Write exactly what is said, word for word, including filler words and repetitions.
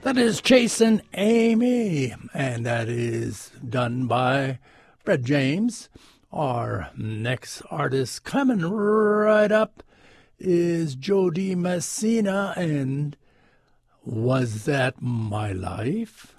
That is Chasin' Amy, and that is done by Brett James. Our next artist coming right up is Joe DiMessina, and Was That My Life?